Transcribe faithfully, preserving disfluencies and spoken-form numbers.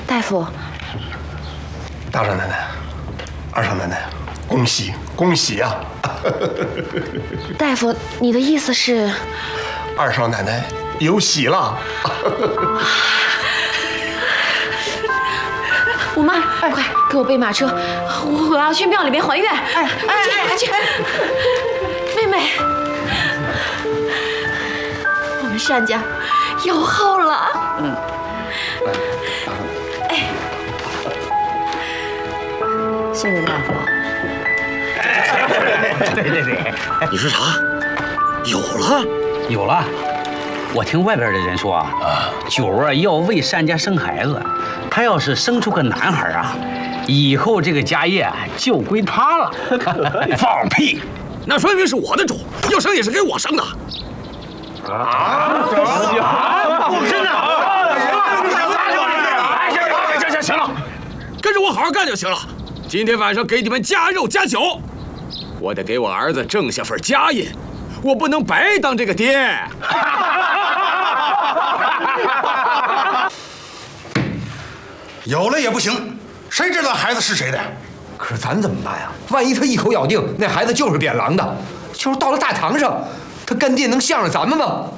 大夫， 大少奶奶，二少奶奶，恭喜恭喜啊！ 大夫，你的意思是？ 二少奶奶有喜了。 五妈，快给我备马车，我要去庙里面还愿。哎，快去快去！妹妹，我们单家有后了。嗯。哎， 谢谢大夫。 对对对， 你说啥？有了， 有了。我听外边的人说啊，九儿要为单家生孩子，他要是生出个男孩啊，以后这个家业就归他了。 放屁！那分明是我的主，要生也是给我生的。啊！ 不是的。 行行行了，跟着我好好干就行了。今天晚上给你们加肉加酒，我得给我儿子挣下份家业，我不能白当这个爹。 有了也不行，谁知道孩子是谁的？ 可是咱怎么办呀？万一他一口咬定那孩子就是扁狼的，就是到了大堂上，他干爹能向着咱们吗？